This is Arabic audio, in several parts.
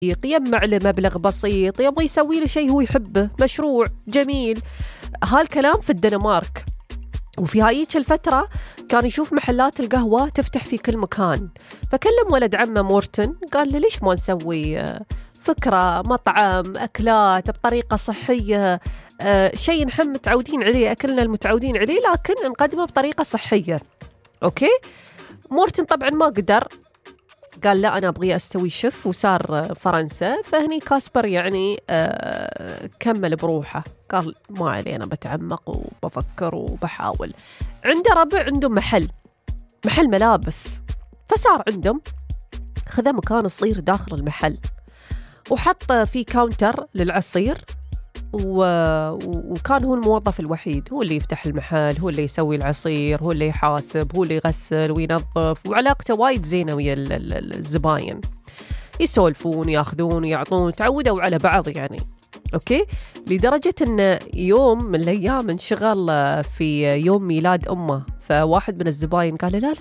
يجمع له مبلغ بسيط، يبغى يسوي له شيء هو يحبه، مشروع جميل. هالكلام في الدنمارك. وفي هايك الفترة كان يشوف محلات القهوة تفتح في كل مكان، فكلم ولد عمه مورتن قال له ليش ما نسوي فكرة مطعم أكلات بطريقة صحية، شيء نحن متعودين عليه، أكلنا المتعودين عليه، لكن نقدمه بطريقة صحية. أوكي. مورتن طبعا ما قدر، قال لا أنا أبغي أسوي شيف، وصار فرنسا. فهني كاسبر يعني كمل بروحه، قال ما علينا، بتعمق وبفكر وبحاول. عنده ربع عندهم محل ملابس، فصار عندهم خذ مكان صغير داخل المحل وحط فيه كاونتر للعصير، وكان هو الموظف الوحيد، هو اللي يفتح المحل، هو اللي يسوي العصير، هو اللي يحاسب، هو اللي يغسل وينظف، وعلاقته وايد زينة ويا الزباين، يسولفون ياخذون ويعطون، تعودوا على بعض يعني. أوكي. لدرجة أن يوم من الأيام انشغل في يوم ميلاد أمه، فواحد من الزباين قال لا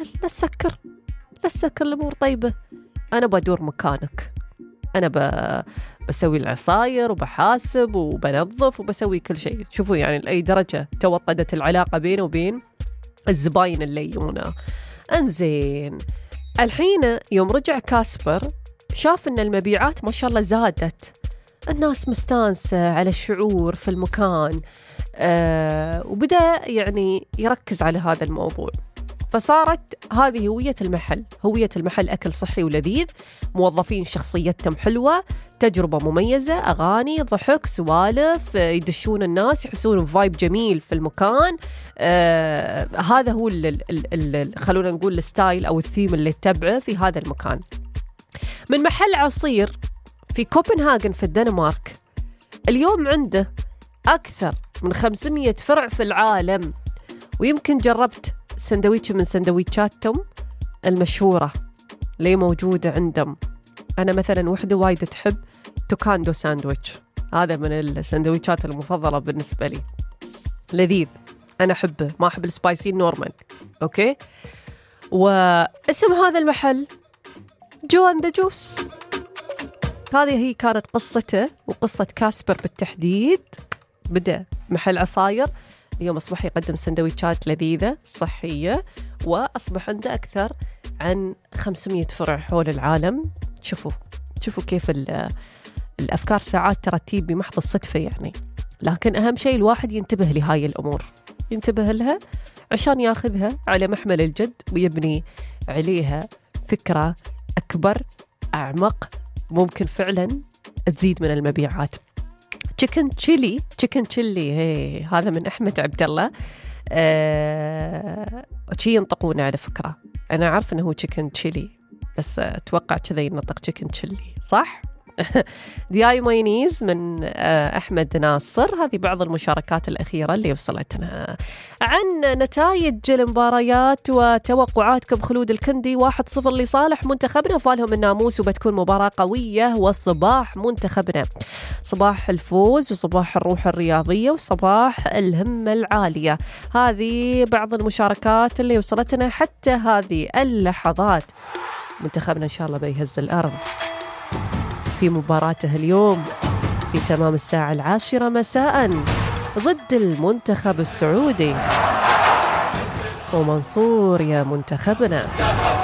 لا تسكر الأمور طيبة، أنا بدور مكانك، أنا بسوي العصاير وبحاسب وبنظف وبسوي كل شيء. شوفوا يعني لأي درجة توطدت العلاقة بينه وبين الزباين اللي يجونا. انزين الحين يوم رجع كاسبر شاف أن المبيعات ما شاء الله زادت، الناس مستانسة على الشعور في المكان، وبدأ يعني يركز على هذا الموضوع. فصارت هذه هوية المحل أكل صحي ولذيذ، موظفين شخصيتهم حلوة، تجربة مميزة، أغاني، ضحك، سوالف، يدشون الناس يحسون بفايب جميل في المكان. هذا هو خلونا نقول الستايل أو الثيم اللي تتبعه في هذا المكان. من محل عصير في كوبنهاغن في الدنمارك، اليوم عنده أكثر من 500 فرع في العالم. ويمكن جربت سندويتش من سندويتشاتهم المشهورة اللي موجودة عندهم. أنا مثلا وحدة وايد تحب توكاندو ساندويتش، هذا من السندويتشات المفضلة بالنسبة لي، لذيذ، أنا أحبه، ما أحب السبايسي نورمال. أوكي. واسم هذا المحل جو أند ذا جوس. هذه هي كانت قصته وقصة كاسبر بالتحديد. بدأ محل عصاير، اليوم أصبح يقدم سندويتشات لذيذة صحية، وأصبح عنده أكثر عن 500 فرع حول العالم. شوفوا كيف الأفكار ساعات ترتيب بمحض الصدفة يعني، لكن أهم شيء الواحد ينتبه لهاي الأمور، ينتبه لها عشان ياخذها على محمل الجد ويبني عليها فكرة أكبر أعمق، ممكن فعلا تزيد من المبيعات. تشيكن تشيلي هذا من أحمد عبد الله. شي ينطقونه على فكرة، أنا عارف أنه هو تشيكن تشيلي، بس أتوقع كذا ينطق تشيكن تشيلي صح؟ دياي مايونيز من أحمد ناصر. هذه بعض المشاركات الأخيرة اللي وصلتنا. عن نتائج المباريات وتوقعاتكم، خلود الكندي 1-0 لصالح منتخبنا، فالهم الناموس وبتكون مباراة قوية، وصباح منتخبنا، صباح الفوز وصباح الروح الرياضية وصباح الهمة العالية. هذه بعض المشاركات اللي وصلتنا حتى هذه اللحظات. منتخبنا إن شاء الله بيهز الأرض في مباراته اليوم في تمام الساعة 10 مساء ضد المنتخب السعودي. ومنصور يا منتخبنا.